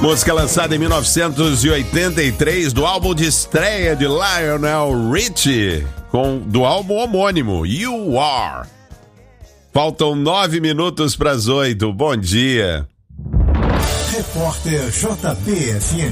Música lançada em 1983 do álbum de estreia de Lionel Richie, do álbum homônimo, You Are. Faltam 9 minutos para as 8. Bom dia. Repórter JB-FM.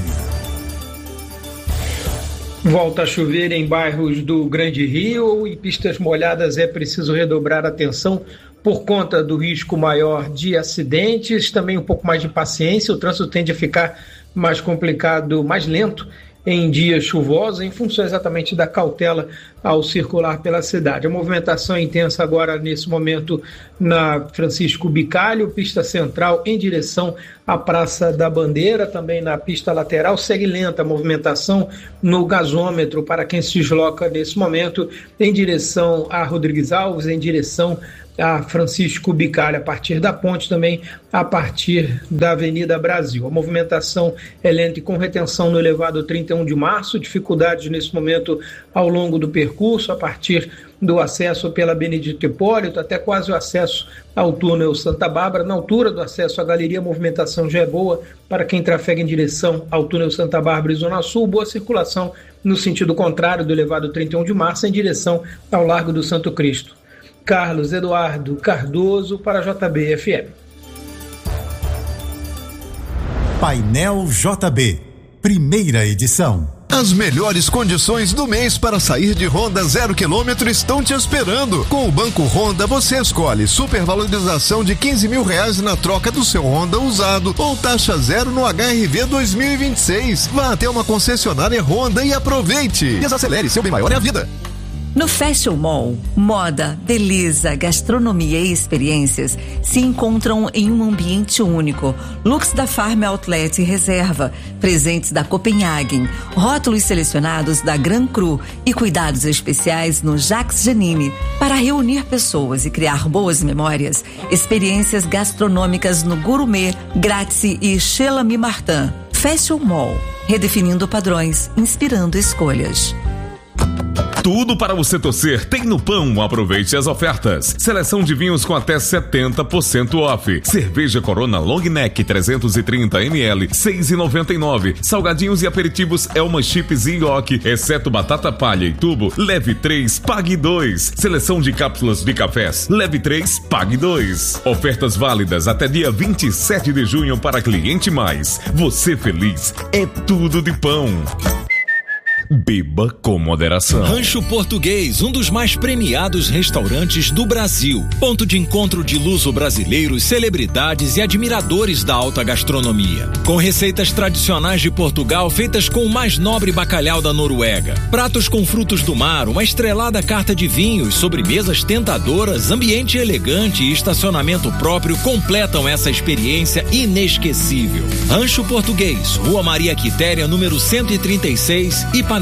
Volta a chover em bairros do Grande Rio e pistas molhadas, é preciso redobrar a atenção por conta do risco maior de acidentes, também um pouco mais de paciência. O trânsito tende a ficar mais complicado, mais lento em dias chuvosos, em função exatamente da cautela ao circular pela cidade. A movimentação é intensa agora, nesse momento, na Francisco Bicalho, pista central em direção à Praça da Bandeira, também na pista lateral. Segue lenta a movimentação no gasômetro para quem se desloca nesse momento em direção a Rodrigues Alves, em direção a Francisco Bicalho, a partir da ponte, também a partir da Avenida Brasil. A movimentação é lenta e com retenção no elevado 31 de março, dificuldades nesse momento ao longo do percurso, a partir do acesso pela Benedito Hipólito até quase o acesso ao túnel Santa Bárbara. Na altura do acesso à galeria, a movimentação já é boa para quem trafega em direção ao túnel Santa Bárbara e Zona Sul. Boa circulação no sentido contrário do elevado 31 de março em direção ao Largo do Santo Cristo. Carlos Eduardo Cardoso para JB-FM. Painel JB, primeira edição. As melhores condições do mês para sair de Honda 0 km estão te esperando. Com o Banco Honda você escolhe supervalorização de R$15.000 na troca do seu Honda usado ou taxa zero no HRV 2026. Vá até uma concessionária Honda e aproveite. Desacelere, seu bem maior é a vida. No Fashion Mall, moda, beleza, gastronomia e experiências se encontram em um ambiente único. Looks da Farm Outlet e Reserva, presentes da Copenhagen, rótulos selecionados da Gran Cru e cuidados especiais no Jacques Janine. Para reunir pessoas e criar boas memórias, experiências gastronômicas no Gourmet, Grazie e Chez L'Ami Martin. Fashion Mall, redefinindo padrões, inspirando escolhas. Tudo para você torcer tem no Pão. Aproveite as ofertas. Seleção de vinhos com até 70% off. Cerveja Corona Long Neck 330 ml, 6,99. Salgadinhos e aperitivos Elma Chips e Nhoque, exceto batata palha e tubo, leve 3, pague 2. Seleção de cápsulas de cafés, leve 3, pague 2. Ofertas válidas até dia 27 de junho para cliente mais. Você feliz é tudo de Pão. Beba com moderação. Rancho Português, um dos mais premiados restaurantes do Brasil. Ponto de encontro de luso-brasileiros, celebridades e admiradores da alta gastronomia. Com receitas tradicionais de Portugal feitas com o mais nobre bacalhau da Noruega. Pratos com frutos do mar, uma estrelada carta de vinhos, sobremesas tentadoras, ambiente elegante e estacionamento próprio completam essa experiência inesquecível. Rancho Português, Rua Maria Quitéria, número 136, Ipanema.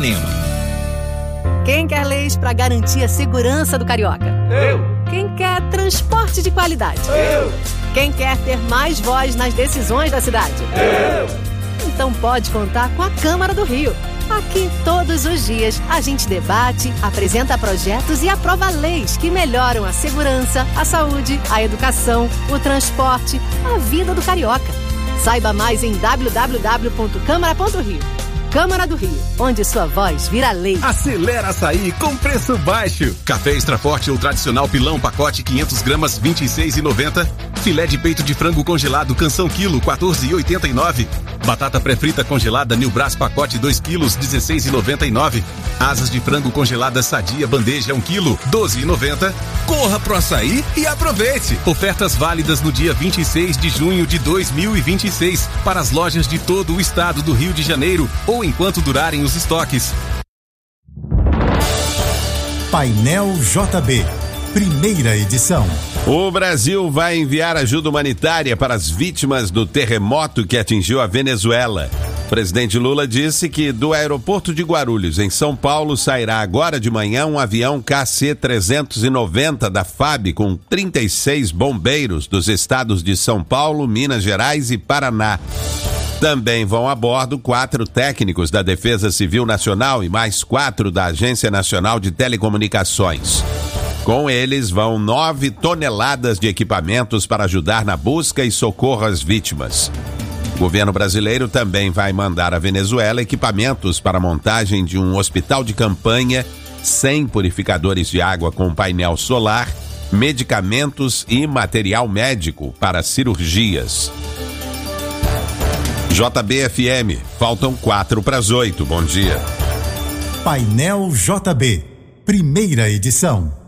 Quem quer leis para garantir a segurança do carioca? Eu. Quem quer transporte de qualidade? Eu. Quem quer ter mais voz nas decisões da cidade? Eu. Então pode contar com a Câmara do Rio. Aqui, todos os dias, a gente debate, apresenta projetos e aprova leis que melhoram a segurança, a saúde, a educação, o transporte, a vida do carioca. Saiba mais em www.câmara.rio. Câmara do Rio, onde sua voz vira lei. Acelera Açaí com preço baixo. Café Extra Forte ou tradicional pilão pacote 500 gramas, R$ 26,90. Filé de peito de frango congelado Canção quilo, R$ 14,89. Batata pré-frita congelada New Brás pacote 2 quilos, R$ 16,99. Asas de frango congelada Sadia bandeja 1 quilo, R$ 12,90. Corra pro Açaí e aproveite. Ofertas válidas no dia 26 de junho de 2026 para as lojas de todo o estado do Rio de Janeiro ou enquanto durarem os estoques. Painel JB, primeira edição. O Brasil vai enviar ajuda humanitária para as vítimas do terremoto que atingiu a Venezuela. O presidente Lula disse que do aeroporto de Guarulhos, em São Paulo, sairá agora de manhã um avião KC-390 da FAB com 36 bombeiros dos estados de São Paulo, Minas Gerais e Paraná. Também vão a bordo 4 técnicos da Defesa Civil Nacional e mais 4 da Agência Nacional de Telecomunicações. Com eles vão 9 toneladas de equipamentos para ajudar na busca e socorro às vítimas. governo brasileiro também vai mandar à Venezuela equipamentos para a montagem de um hospital de campanha, 100 purificadores de água com painel solar, medicamentos e material médico para cirurgias. JB-FM, faltam 7:04. Bom dia. Painel JB, primeira edição.